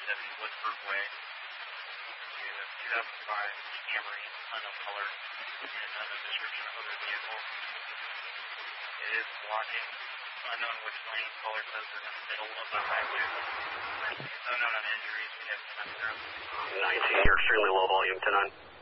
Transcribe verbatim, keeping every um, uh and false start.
seventy Woodford Way. You have two thousand five Camry, unknown color, and unknown description of other vehicle. It is blocking. Unknown which lane, color says in the middle of the highway. Unknown on injuries, we have ten zero. nineteen, you're extremely low volume, ten nine.